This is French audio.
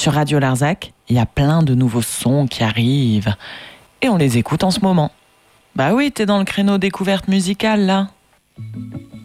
Sur Radio Larzac, il y a plein de nouveaux sons qui arrivent. Et on les écoute en ce moment. Bah oui, t'es dans le créneau découverte musicale, là.